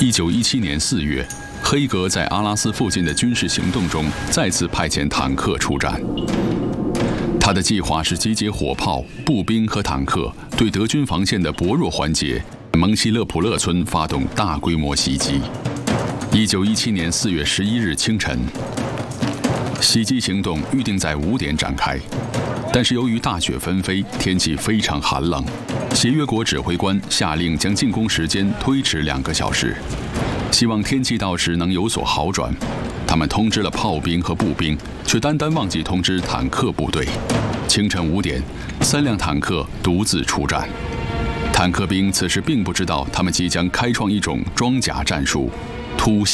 1917年4月，黑格在阿拉斯附近的军事行动中再次派遣坦克出战。他的计划是集结火炮、步兵和坦克，对德军防线的薄弱环节蒙希勒普勒村发动大规模袭击。1917年4月11日清晨，袭击行动预定在5点展开，但是由于大雪纷飞，天气非常寒冷，协约国指挥官下令将进攻时间推迟2个小时，希望天气到时能有所好转。他们通知了炮兵和步兵，却单忘记通知坦克部队。清晨5点，3辆坦克独自出战。坦克兵此时并不知道，他们即将开创一种装甲战术——突袭。